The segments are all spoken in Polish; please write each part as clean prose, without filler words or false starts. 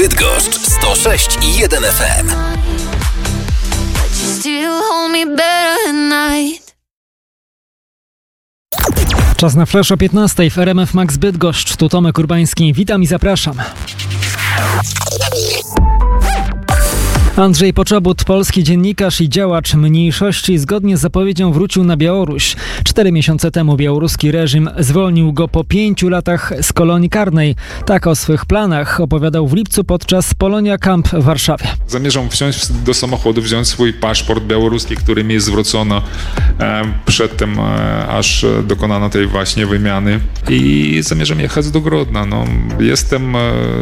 Bydgoszcz 106,1 FM. Czas na Flash o 15 w RMF Max Bydgoszcz. Tu Tomek Urbański. Witam i zapraszam. Andrzej Poczobut, polski dziennikarz i działacz mniejszości, zgodnie z zapowiedzią wrócił na Białoruś. 4 miesiące temu białoruski reżim zwolnił go po 5 latach z kolonii karnej. Tak o swych planach opowiadał w lipcu podczas Polonia Camp w Warszawie. Zamierzam wsiąść do samochodu, wziąć swój paszport białoruski, który mi zwrócono przedtem, aż dokonano tej właśnie wymiany. I zamierzam jechać do Grodna. Jestem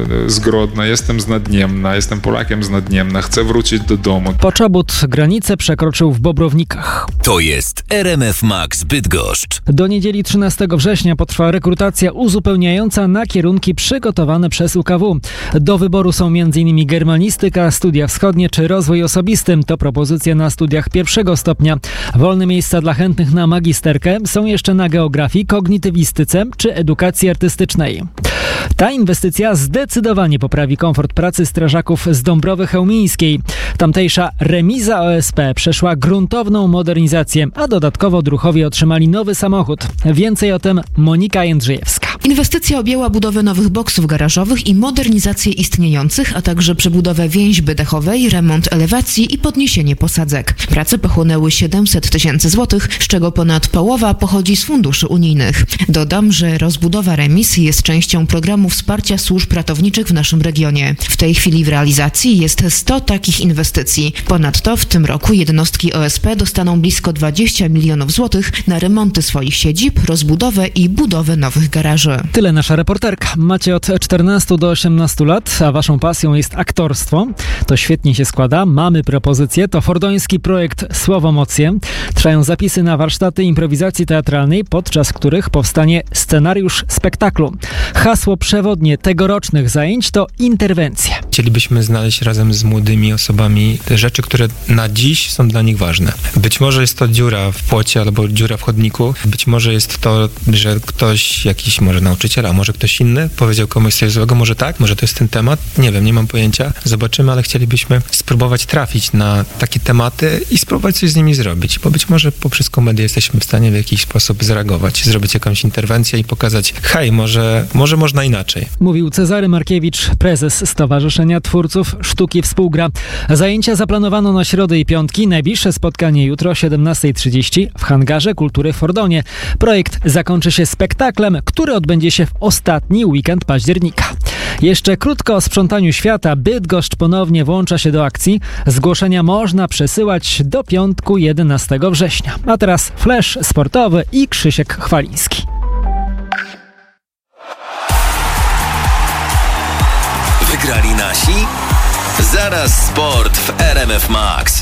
z Grodna, jestem z Nadniemna, jestem Polakiem z Nadniemna. Chcę wrócić do domu. Poczobut granicę przekroczył w Bobrownikach. To jest RMF Max Bydgoszcz. Do niedzieli 13 września potrwa rekrutacja uzupełniająca na kierunki przygotowane przez UKW. Do wyboru są m.in. germanistyka, studia wschodnie czy rozwój osobisty. To propozycje na studiach pierwszego stopnia. Wolne miejsca dla chętnych na magisterkę są jeszcze na geografii, kognitywistyce czy edukacji artystycznej. Ta inwestycja zdecydowanie poprawi komfort pracy strażaków z Dąbrowy Chełmińskiej. Tamtejsza remiza OSP przeszła gruntowną modernizację, a dodatkowo druhowie otrzymali nowy samochód. Więcej o tym Monika Jędrzejewska. Inwestycja objęła budowę nowych boksów garażowych i modernizację istniejących, a także przebudowę więźby dechowej, remont elewacji i podniesienie posadzek. Prace pochłonęły 700 tysięcy złotych, z czego ponad połowa pochodzi z funduszy unijnych. Dodam, że rozbudowa remiz jest częścią programu wsparcia służb ratowniczych w naszym regionie. W tej chwili w realizacji jest 100 takich inwestycji. Ponadto w tym roku jednostki OSP dostaną blisko 20 milionów złotych na remonty swoich siedzib, rozbudowę i budowę nowych garaży. Tyle nasza reporterka. Macie od 14 do 18 lat, a waszą pasją jest aktorstwo. To świetnie się składa. Mamy propozycję. To fordoński projekt Słowomocje. Trwają zapisy na warsztaty improwizacji teatralnej, podczas których powstanie scenariusz spektaklu. Hasło przewodnie tegorocznych zajęć to interwencje. Chcielibyśmy znaleźć razem z młodymi osobami te rzeczy, które na dziś są dla nich ważne. Być może jest to dziura w płocie albo dziura w chodniku. Być może jest to, że ktoś, jakiś może nauczyciel, a może ktoś inny powiedział komuś coś złego. Może tak, może to jest ten temat. Nie wiem, nie mam pojęcia. Zobaczymy, ale chcielibyśmy spróbować trafić na takie tematy i spróbować coś z nimi zrobić. Bo być może poprzez komedię jesteśmy w stanie w jakiś sposób zareagować, zrobić jakąś interwencję i pokazać, hej, może można inaczej. Mówił Cezary Markiewicz, prezes Stowarzyszenia Twórców Sztuki Współgra. Zajęcia zaplanowano na środę i piątki. Najbliższe spotkanie jutro o 17:30 w Hangarze Kultury w Fordonie. Projekt zakończy się spektaklem, który odbędzie się w ostatni weekend października. Jeszcze krótko o sprzątaniu świata. Bydgoszcz ponownie włącza się do akcji. Zgłoszenia można przesyłać do piątku 11 września. A teraz flash sportowy i Krzysiek Chwaliński. Wygrali nasi? Zaraz sport w RMF Max.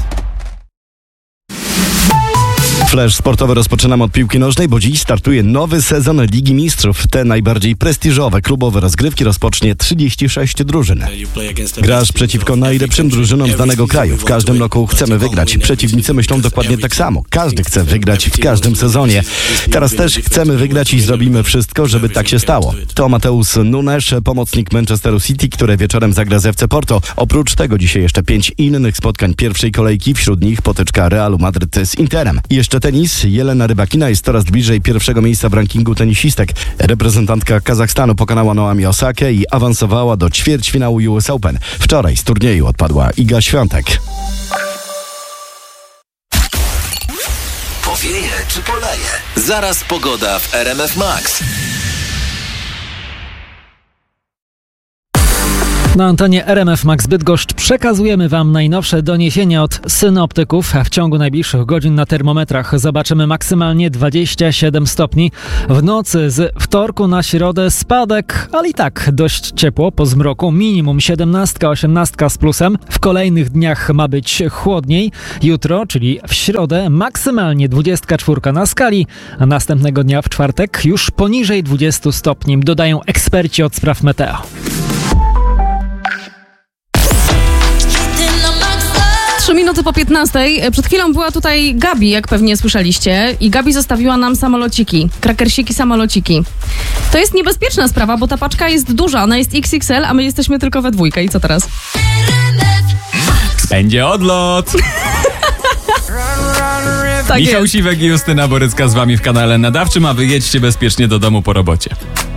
Flash sportowy rozpoczynamy od piłki nożnej, bo dziś startuje nowy sezon Ligi Mistrzów. Te najbardziej prestiżowe klubowe rozgrywki rozpocznie 36 drużyn. Grasz przeciwko najlepszym drużynom z danego kraju. W każdym roku chcemy wygrać. Przeciwnicy myślą dokładnie tak samo. Każdy chce wygrać w każdym sezonie. Teraz też chcemy wygrać i zrobimy wszystko, żeby tak się stało. To Mateusz Nunes, pomocnik Manchesteru City, który wieczorem zagra z FC Porto. Oprócz tego dzisiaj jeszcze 5 innych spotkań pierwszej kolejki, wśród nich potyczka Realu Madryt z Interem. I jeszcze tenis. Jelena Rybakina jest coraz bliżej pierwszego miejsca w rankingu tenisistek. Reprezentantka Kazachstanu pokonała Naomi Osakę i awansowała do ćwierćfinału US Open. Wczoraj z turnieju odpadła Iga Świątek. Powieje czy poleje? Zaraz pogoda w RMF Max. Na antenie RMF Max Bydgoszcz przekazujemy Wam najnowsze doniesienia od synoptyków. W ciągu najbliższych godzin na termometrach zobaczymy maksymalnie 27 stopni. W nocy z wtorku na środę spadek, ale i tak dość ciepło po zmroku. Minimum 17-18 z plusem. W kolejnych dniach ma być chłodniej. Jutro, czyli w środę, maksymalnie 24 na skali, a następnego dnia w czwartek już poniżej 20 stopni. Dodają eksperci od spraw meteo. 3 minuty minuty po 15. Przed chwilą była tutaj Gabi, jak pewnie słyszeliście. I Gabi zostawiła nam samolociki. Krakersiki, samolociki. To jest niebezpieczna sprawa, bo ta paczka jest duża. Ona jest XXL, a my jesteśmy tylko we dwójkę. I co teraz? Będzie odlot! Tak Michał jest. Siwek i Justyna Borycka z wami w kanale Nadawczym, a wy jedźcie bezpiecznie do domu po robocie.